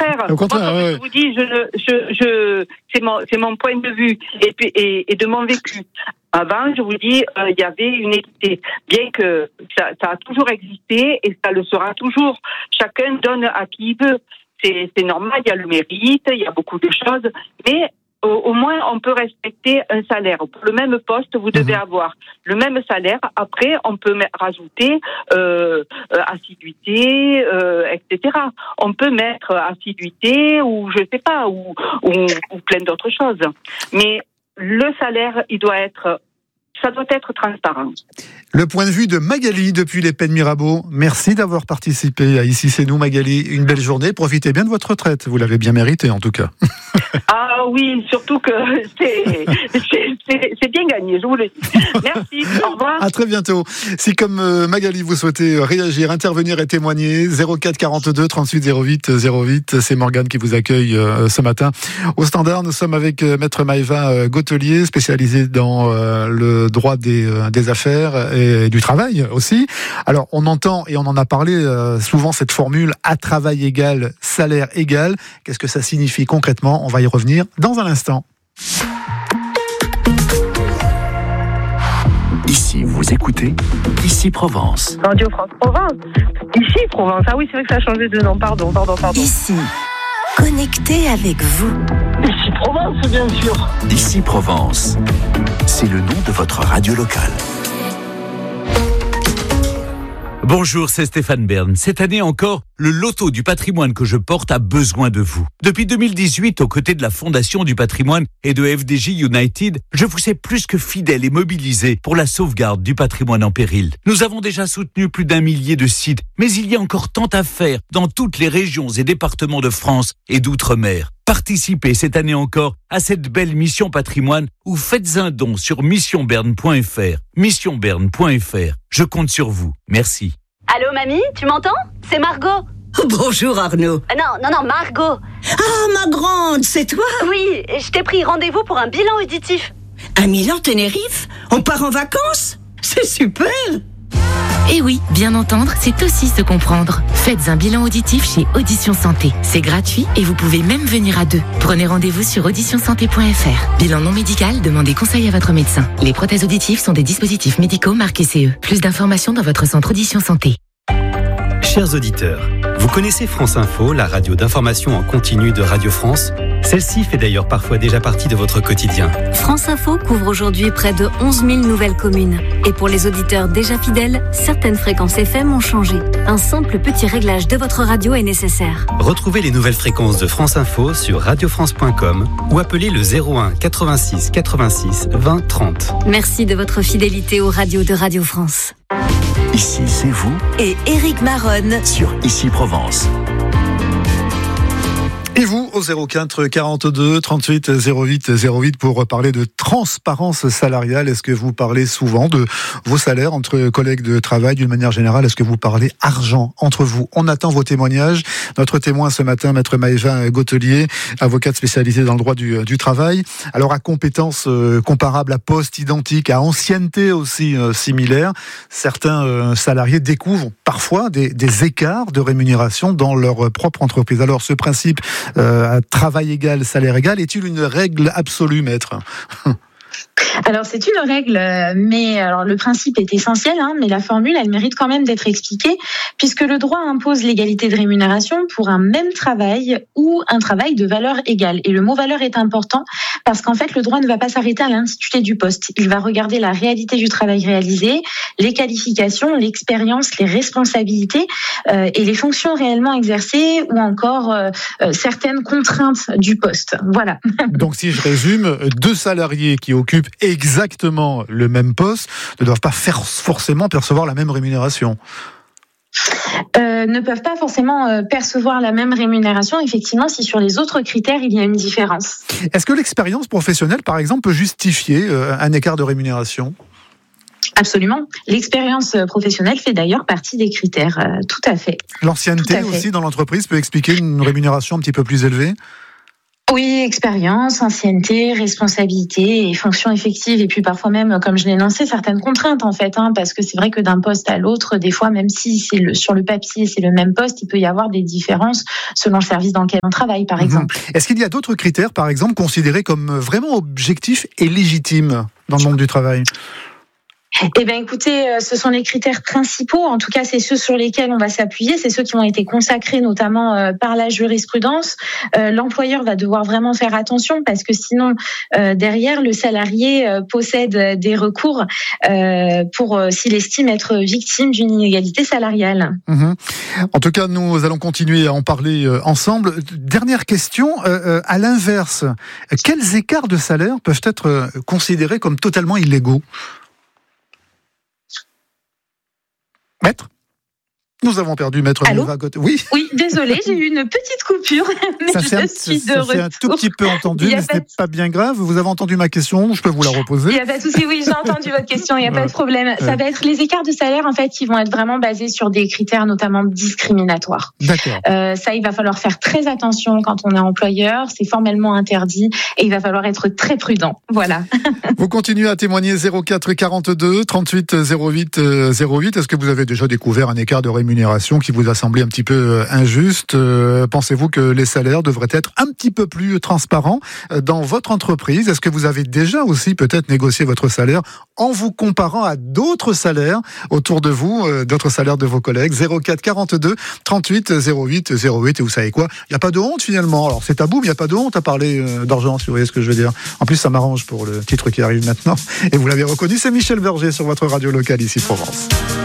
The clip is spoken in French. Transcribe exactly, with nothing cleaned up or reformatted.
contraire. Au contraire, Moi, ouais. je vous dis, je, je, je, c'est mon, c'est mon point de vue et, puis, et, et de mon vécu. Avant, je vous dis, euh, il y avait une équité. Bien que ça, ça a toujours existé et ça le sera toujours. Chacun donne à qui il veut. C'est, c'est normal, il y a le mérite, il y a beaucoup de choses. Mais au, au moins, on peut respecter un salaire. Pour le même poste, vous devez mmh. avoir le même salaire. Après, on peut rajouter euh, euh, assiduité, euh, et cetera. On peut mettre assiduité ou je sais pas, ou, ou, ou plein d'autres choses. Mais le salaire, il doit être, ça doit être transparent. Le point de vue de Magali depuis les Pennes Mirabeau. Merci d'avoir participé à Ici c'est nous, Magali. Une belle journée. Profitez bien de votre retraite. Vous l'avez bien mérité, en tout cas. Ah oui, surtout que c'est, c'est, c'est, c'est bien gagné, je vous le dis. Merci, au revoir. À très bientôt. Si comme Magali, vous souhaitez réagir, intervenir et témoigner, zéro quatre quarante-deux trente-huit zéro huit zéro huit, c'est Morgane qui vous accueille ce matin. Au standard, nous sommes avec Maître Maëva Gautelier, spécialisée dans le droit des, des affaires et du travail aussi. Alors, on entend, et on en a parlé souvent, cette formule « à travail égal, salaire égal ». Qu'est-ce que ça signifie concrètement ? On va y revenir dans un instant. Ici, vous écoutez Ici Provence. Radio France Provence. Ici Provence. Ah oui, c'est vrai que ça a changé de nom. Pardon, pardon, pardon. Ici, connecté avec vous. Ici Provence, bien sûr. Ici Provence. C'est le nom de votre radio locale. Bonjour, c'est Stéphane Bern. Cette année encore, le loto du patrimoine que je porte a besoin de vous. Depuis deux mille dix-huit, aux côtés de la Fondation du patrimoine et de F D J United, je vous sais plus que fidèle et mobilisé pour la sauvegarde du patrimoine en péril. Nous avons déjà soutenu plus d'un millier de sites, mais il y a encore tant à faire dans toutes les régions et départements de France et d'outre-mer. Participez cette année encore à cette belle mission patrimoine ou faites un don sur mission bern point f r. mission bern point f r. Je compte sur vous. Merci. Allô, mamie, tu m'entends ? C'est Margot. Bonjour Arnaud. Euh, non, non, non, Margot. Ah, ma grande, c'est toi ? Oui, je t'ai pris rendez-vous pour un bilan auditif. Un Milan Tenerife ? On part en vacances ? C'est super ! Et oui, bien entendre, c'est aussi se comprendre. Faites un bilan auditif chez Audition Santé. C'est gratuit et vous pouvez même venir à deux. Prenez rendez-vous sur audition santé point f r. Bilan non médical, demandez conseil à votre médecin. Les prothèses auditives sont des dispositifs médicaux marqués C E. Plus d'informations dans votre centre Audition Santé. Chers auditeurs, vous connaissez France Info, la radio d'information en continu de Radio France ? Celle-ci fait d'ailleurs parfois déjà partie de votre quotidien. France Info couvre aujourd'hui près de onze mille nouvelles communes. Et pour les auditeurs déjà fidèles, certaines fréquences F M ont changé. Un simple petit réglage de votre radio est nécessaire. Retrouvez les nouvelles fréquences de France Info sur radio france point com ou appelez le zéro un quatre-vingt-six quatre-vingt-six vingt trente. Merci de votre fidélité aux radios de Radio France. Ici, c'est vous et Éric Maronne sur Ici Provence. Et vous, au zéro quatre quarante-deux trente-huit zéro huit zéro huit pour parler de transparence salariale. Est-ce que vous parlez souvent de vos salaires entre collègues de travail d'une manière générale ? Est-ce que vous parlez argent entre vous ? On attend vos témoignages. Notre témoin ce matin, Maître Maëva Gautelier, avocate spécialisée dans le droit du, du travail. Alors à compétences euh, comparables, à poste identique, à ancienneté aussi euh, similaire, certains euh, salariés découvrent parfois des, des écarts de rémunération dans leur propre entreprise. Alors ce principe Euh, travail égal, salaire égal, est-il une règle absolue, maître ? Alors c'est une règle, mais alors le principe est essentiel, hein, mais la formule, elle mérite quand même d'être expliquée, puisque le droit impose l'égalité de rémunération pour un même travail ou un travail de valeur égale. Et le mot valeur est important parce qu'en fait, le droit ne va pas s'arrêter à l'intitulé du poste. Il va regarder la réalité du travail réalisé, les qualifications, l'expérience, les responsabilités euh, et les fonctions réellement exercées ou encore euh, euh, certaines contraintes du poste. Voilà. Donc si je résume, deux salariés qui occupent exactement le même poste ne doivent pas faire forcément percevoir la même rémunération. Euh, ne peuvent pas forcément euh, percevoir la même rémunération, effectivement, si sur les autres critères, il y a une différence. Est-ce que l'expérience professionnelle, par exemple, peut justifier euh, un écart de rémunération ? Absolument. L'expérience professionnelle fait d'ailleurs partie des critères, euh, tout à fait. L'ancienneté tout à fait. aussi dans l'entreprise peut expliquer une rémunération un petit peu plus élevée ? Oui, expérience, ancienneté, responsabilité et fonction effective. Et puis parfois même, comme je l'ai lancé, certaines contraintes en fait. Hein, parce que c'est vrai que d'un poste à l'autre, des fois, même si c'est le, sur le papier, c'est le même poste, il peut y avoir des différences selon le service dans lequel on travaille, par exemple. Mmh. Est-ce qu'il y a d'autres critères, par exemple, considérés comme vraiment objectifs et légitimes dans le monde du travail ? Eh bien, écoutez, ce sont les critères principaux. En tout cas, c'est ceux sur lesquels on va s'appuyer. C'est ceux qui ont été consacrés notamment par la jurisprudence. Euh, l'employeur va devoir vraiment faire attention parce que sinon, euh, derrière, le salarié euh, possède des recours euh, pour euh, s'il estime être victime d'une inégalité salariale. Mmh. En tout cas, nous allons continuer à en parler euh, ensemble. Dernière question, euh, à l'inverse, quels écarts de salaire peuvent être considérés comme totalement illégaux ? Maître ? Nous avons perdu Maître Neva Gauthier. Oui. Oui, désolé, j'ai eu une petite coupure, mais ça je un, suis de ça retour. C'est un tout petit peu entendu, mais ce n'est pas bien grave. Vous avez entendu ma question, je peux vous la reposer. Il n'y a pas de souci, oui, j'ai entendu votre question, il n'y a ouais. pas de problème. Ça ouais. va être les écarts de salaire, en fait, qui vont être vraiment basés sur des critères notamment discriminatoires. D'accord. Euh, ça, il va falloir faire très attention quand on est employeur, c'est formellement interdit et il va falloir être très prudent. Voilà. Vous continuez à témoigner zéro quatre quarante-deux trente-huit zéro huit zéro huit. Est-ce que vous avez déjà découvert un écart de rémunération qui vous a semblé un petit peu injuste ? euh, Pensez-vous que les salaires devraient être un petit peu plus transparents dans votre entreprise ? Est-ce que vous avez déjà aussi peut-être négocié votre salaire en vous comparant à d'autres salaires autour de vous, euh, d'autres salaires de vos collègues ? Zéro quatre quarante-deux trente-huit zéro huit zéro huit. Et vous savez quoi ? Il n'y a pas de honte finalement. Alors c'est tabou, mais il n'y a pas de honte à parler euh, d'argent, si vous voyez ce que je veux dire. En plus, ça m'arrange pour le titre qui arrive maintenant. Et vous l'avez reconnu, c'est Michel Berger sur votre radio locale ici Provence.